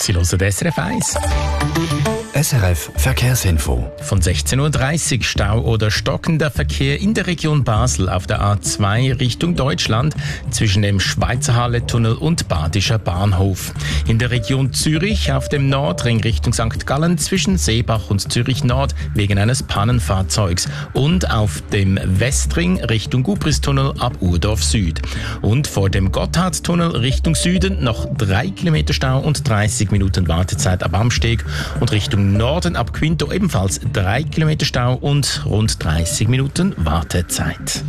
Sie hören SRF 1. SRF Verkehrsinfo. Von 16:30 Uhr Stau oder stockender Verkehr in der Region Basel auf der A2 Richtung Deutschland zwischen dem Schweizerhalle-Tunnel und Badischer Bahnhof. In der Region Zürich auf dem Nordring Richtung St. Gallen zwischen Seebach und Zürich Nord wegen eines Pannenfahrzeugs. Und auf dem Westring Richtung Gubristunnel ab Urdorf Süd. Und vor dem Gotthardtunnel Richtung Süden noch 3 Kilometer Stau und 30 Minuten Wartezeit ab Amsteg. Und Richtung Norden ab Quinto ebenfalls 3 Kilometer Stau und rund 30 Minuten Wartezeit.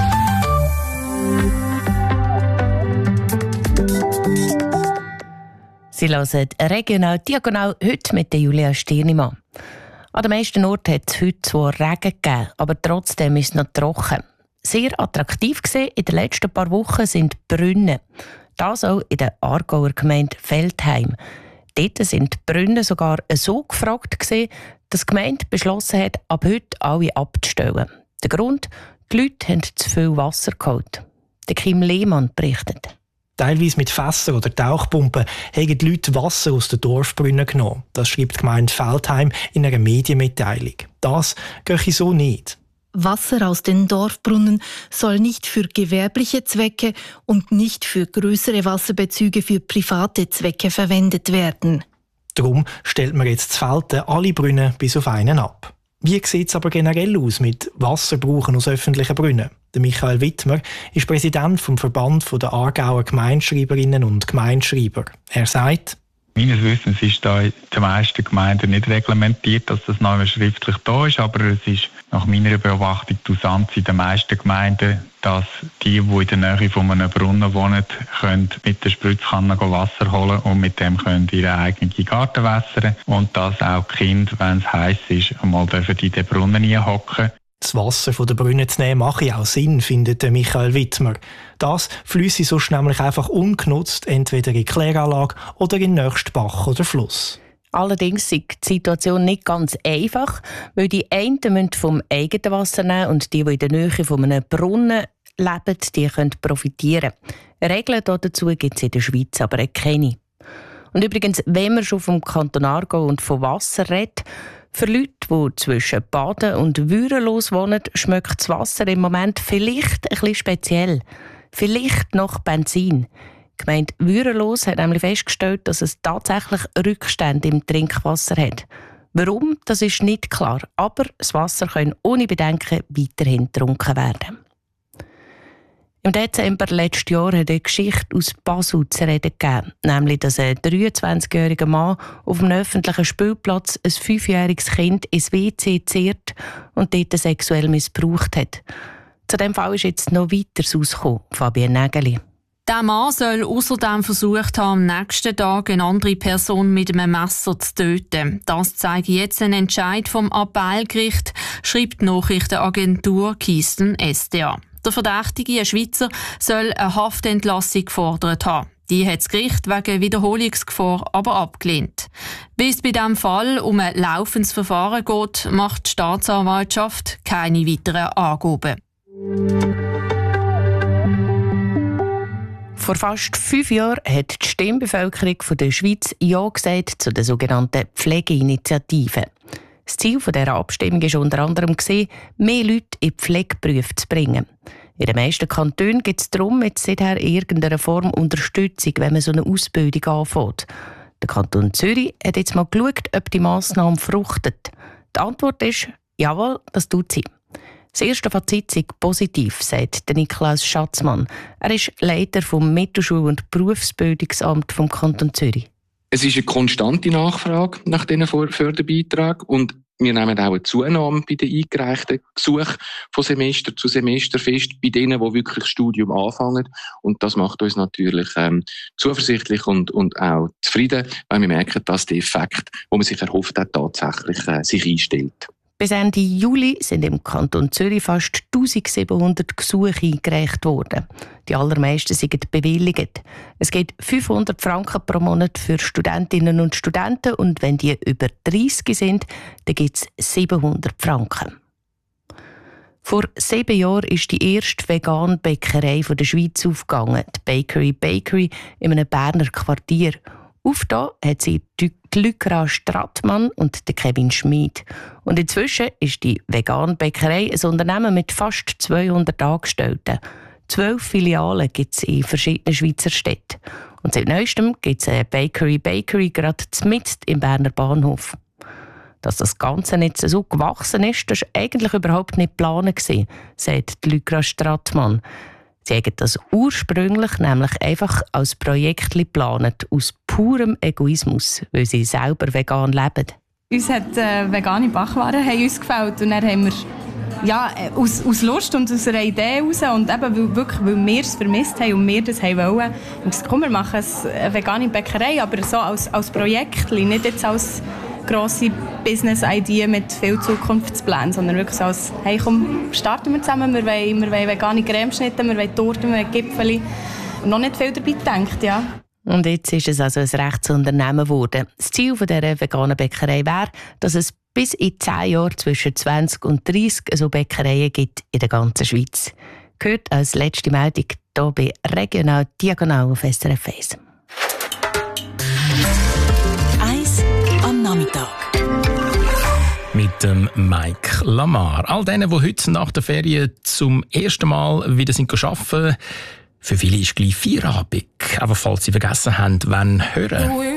Sie hören regional diagonal heute mit der Julia Stirnimann. An den meisten Orten hat es heute zwar Regen gegeben, aber trotzdem ist es noch trocken. Sehr attraktiv gesehen in den letzten paar Wochen sind Brunnen. Das auch in der Aargauer Gemeinde Veltheim. Dort sind die Brunnen sogar so gefragt gewesen, dass die Gemeinde beschlossen hat, ab heute alle abzustellen. Der Grund? Die Leute haben zu viel Wasser geholt. Der Kim Lehmann berichtet. Teilweise mit Fässern oder Tauchpumpen haben die Leute Wasser aus den Dorfbrunnen genommen. Das schreibt die Gemeinde Veltheim in einer Medienmitteilung. Das gehe so nicht. Wasser aus den Dorfbrunnen soll nicht für gewerbliche Zwecke und nicht für größere Wasserbezüge für private Zwecke verwendet werden. Darum stellt man jetzt zu Velten alle Brunnen bis auf einen ab. Wie sieht es aber generell aus mit Wasserbrauchen aus öffentlichen Brunnen? Der Michael Wittmer ist Präsident vom Verband der Aargauer Gemeindeschreiberinnen und Gemeindeschreiber. Er sagt: Meines Wissens ist da in den meisten Gemeinden nicht reglementiert, dass das noch schriftlich da ist, aber es ist nach meiner Beobachtung Usanz in den meisten Gemeinden, dass die in der Nähe von einem Brunnen wohnen, können mit der Spritzkanne Wasser holen und mit dem können ihre eigenen Garten wässern und dass auch die Kinder, wenn es heiß ist, einmal in den Brunnen hineinhocken. Das Wasser von den Brunnen zu nehmen mache auch Sinn, findet Michael Wittmer. Das fließe sonst nämlich einfach ungenutzt entweder in die Kläranlage oder in den nächsten Bach oder Fluss. Allerdings ist die Situation nicht ganz einfach, weil die einen müssen vom eigenen Wasser nehmen und die in der Nähe von einem Brunnen leben, die können profitieren. Regeln dazu gibt es in der Schweiz aber keine. Und übrigens, wenn man schon vom Kanton Aargau und von Wasser redet, für Leute, die zwischen Baden und Würenlos wohnen, schmeckt das Wasser im Moment vielleicht ein bisschen speziell. Vielleicht nach Benzin. Die Gemeinde Würenlos hat nämlich festgestellt, dass es tatsächlich Rückstände im Trinkwasser hat. Warum, das ist nicht klar. Aber das Wasser kann ohne Bedenken weiterhin getrunken werden. Im Dezember letzten Jahr hat eine Geschichte aus Basel zu reden gegeben. Nämlich, dass ein 23-jähriger Mann auf einem öffentlichen Spielplatz ein 5-jähriges Kind ins WC zerrt und dort sexuell missbraucht hat. Zu diesem Fall ist jetzt noch weiteres rausgekommen. Fabienne Nägeli. Der Mann soll außerdem versucht haben, am nächsten Tag eine andere Person mit einem Messer zu töten. Das zeigt jetzt ein Entscheid vom Appellgericht, schreibt die Nachrichtenagentur Keystone SDA. Der Verdächtige, ein Schweizer, soll eine Haftentlassung gefordert haben. Die hat das Gericht wegen Wiederholungsgefahr aber abgelehnt. Wie es bei diesem Fall um ein laufendes Verfahren geht, macht die Staatsanwaltschaft keine weiteren Angaben. Vor fast 5 Jahren hat die Stimmbevölkerung der Schweiz Ja gesagt zu der sogenannten Pflegeinitiative. Das Ziel dieser Abstimmung war unter anderem, mehr Leute in Pflegeberufe zu bringen. In den meisten Kantonen gibt es darum jetzt seither irgendeine Form Unterstützung, wenn man so eine Ausbildung anfängt. Der Kanton Zürich hat jetzt mal geschaut, ob die Massnahme fruchtet. Die Antwort ist, jawohl, das tut sie. Das erste Fazit ist positiv, sagt Niklaus Schatzmann. Er ist Leiter vom Mittelschul- und Berufsbildungsamt vom Kanton Zürich. Es ist eine konstante Nachfrage nach diesen Förderbeiträgen und wir nehmen auch eine Zunahme bei den eingereichten Gesuchen von Semester zu Semester fest, bei denen, die wirklich das Studium anfangen. Und das macht uns natürlich zuversichtlich und auch zufrieden, weil wir merken, dass der Effekt, den man sich erhofft hat, tatsächlich sich einstellt. Bis Ende Juli sind im Kanton Zürich fast 1700 Gesuche eingereicht worden. Die allermeisten sind bewilligt. Es gibt 500 Franken pro Monat für Studentinnen und Studenten und wenn die über 30 sind, dann gibt es 700 Franken. Vor 7 Jahren ist die erste vegane Bäckerei der Schweiz aufgegangen, die Bakery in einem Berner Quartier. Aufgetan hat sie die Lykra Strattmann und Kevin Schmid. Und inzwischen ist die Vegan Bäckerei ein Unternehmen mit fast 200 Angestellten. 12 Filialen gibt es in verschiedenen Schweizer Städten. Und seit neuestem gibt es eine Bakery gerade mitten im Berner Bahnhof. Dass das Ganze nicht so gewachsen ist, das war eigentlich überhaupt nicht geplant, sagt Lykra Strattmann. Sie haben das ursprünglich nämlich einfach als Projekt geplant, aus purem Egoismus, weil sie selber vegan leben. Uns hat vegane Backwaren haben uns gefällt und dann haben wir aus Lust und aus einer Idee heraus und eben weil wir es vermisst haben und wir das haben wollen, haben gesagt, komm, wir machen eine vegane Bäckerei, aber so als Projekt, nicht jetzt als grosse Business-Idee mit viel Zukunftsplänen, sondern wirklich so als, hey komm, starten wir zusammen, wir wollen vegane Cremeschnitte, wir wollen Torten, wir wollen Gipfeli. Noch nicht viel dabei gedacht, ja. Und jetzt ist es also ein Rechtsunternehmen geworden. Das Ziel dieser veganen Bäckerei wäre, dass es bis in 10 Jahren zwischen 20 und 30 so Bäckereien gibt in der ganzen Schweiz. Gehört als letzte Meldung hier bei Regional Diagonal auf SRF 1. Am Nachmittag. Mit dem Mike Lamar. All denen, die heute nach der Ferien zum ersten Mal wieder arbeiten, für viele ist gleich Feierabend. Aber falls sie vergessen haben, wann hören.